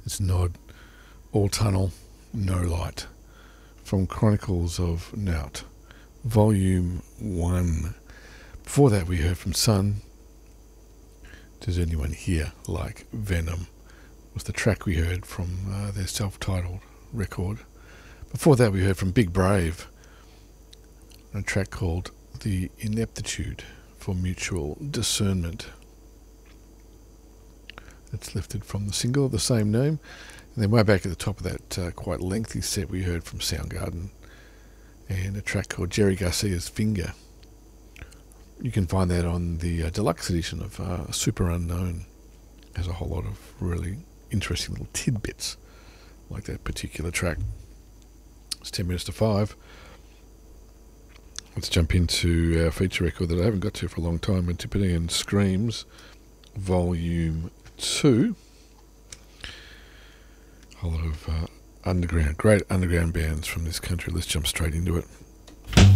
It's Nod, All Tunnel, No Light, from Chronicles of Nout, Volume 1. Before that we heard from Sun, Does Anyone Here Like Venom, was the track we heard from their self-titled record. Before that we heard from Big Brave, a track called The Ineptitude for Mutual Discernment. It's lifted from the single of the same name. And then way back at the top of that quite lengthy set we heard from Soundgarden, and a track called Jerry Garcia's Finger. You can find that on the deluxe edition of Super Unknown. Has a whole lot of really interesting little tidbits like that particular track. It's 10 minutes to 5. Let's jump into our feature record that I haven't got to for a long time, Antipodean Screams, Volume 2. A lot of great underground bands from this country. Let's jump straight into it.